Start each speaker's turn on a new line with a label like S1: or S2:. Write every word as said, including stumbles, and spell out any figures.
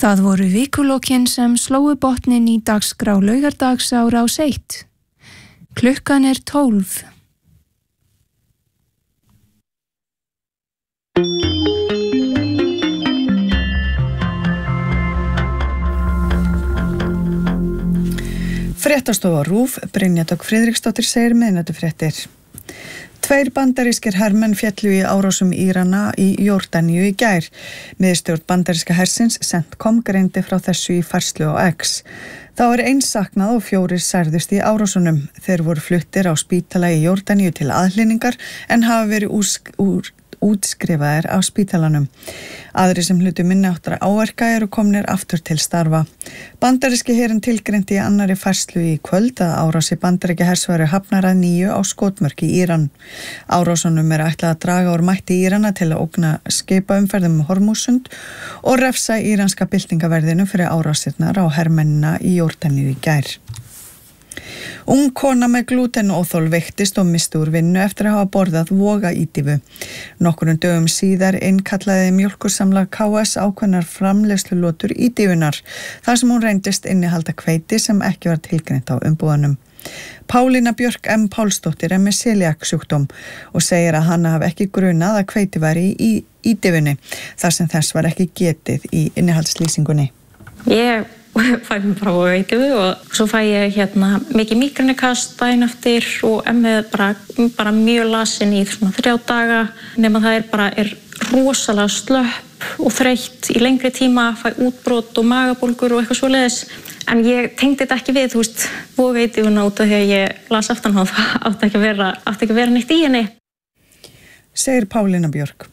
S1: Það voru vikulokkin sem slóu botnin í dagskrá laugardags á Rás eitt. Klukkan er tólf.
S2: Fréttastofa RÚV, Brynja Dögg Friðriksdóttir segir miðnætufréttir. Tveir bandarískir hermenn féllu í árásum Írana í Jórdaníu í gær. Miðstjórn bandaríska hersins CENTCOM greindi frá þessu í færslu á X. Þá er eins saknað og fjórir særðust í árásunum. Þeir voru fluttir á spítala í Jórdaníu til aðhlynningar en hafa verið úsk, úr, útskrifaðir á spítalanum. Aðri sem hlutu minni áttar áverka eru komnir aftur til starfa. Bandaríski herinn tilgreindi í annarri færslu í kvöld að árási bandaríkja hers væru hafnar að nýju á skotmörk í Íran. Árásunum er ætlað að draga úr mætti Írana til að ógna skipaumferðum um Hormúsund og refsa íranska byltingaverðinu fyrir árásirnar á hermennina í Jórdaníu í gær. Ung kona með glútenóþol veiktist og missti úr vinnu eftir að hafa borðað vogaídífu. Nokkrum dögum síðar innkallaði mjólkursamlag K S ákveðnar framleiðslulotur ídífunar, þar sem hún reyndist innihalda hveiti sem ekki var tilgreint á umbúðunum. Pálína Björk M. Pálsdóttir er með celiaksjúkdóm og segir að hana hafi ekki grunað að hveiti væri í ídífunni, þar sem þess var ekki getið í innihaldslýsingunni.
S3: Ég fæ mér bara vogaídífu og svo fæ ég hérna mikið mígrenikast daginn eftir og er með bara, bara mjög lasin í svona þrjá daga, nema það er bara er rosalega slöpp og þreytt í lengri tíma, fæ útbrot og magabólgur og eitthvað svoleiðis. En ég tengdi þetta ekki við, þú veist, vogaídífuna út af því að ég las aftan á það, átti ekki að vera, átti ekki að vera neitt í henni.
S2: Segir Pálína Björk.